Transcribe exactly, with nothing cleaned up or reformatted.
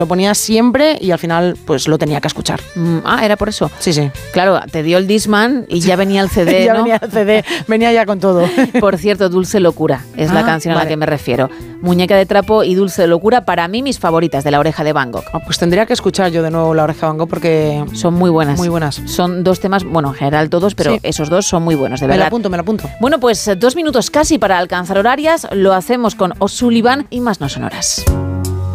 Lo ponía siempre y al final pues lo tenía que escuchar. Mm, ah, ¿era por eso? Sí, sí. Claro, te dio el Discman y ya venía el C D, ya ¿no? venía el C D, venía ya con todo. Por cierto, Dulce Locura es ah, la canción vale. a la que me refiero. Muñeca de trapo y Dulce Locura, para mí mis favoritas de La Oreja de Van Gogh. Ah, pues tendría que escuchar yo de nuevo La Oreja de Van Gogh porque... Son muy buenas. Muy buenas. Son dos temas, bueno, en general todos, pero sí. esos dos son muy buenos, de me verdad. Me lo apunto, me lo apunto. Bueno, pues dos minutos casi para alcanzar horarias. Lo hacemos con O'Sullivan y Más no sonoras.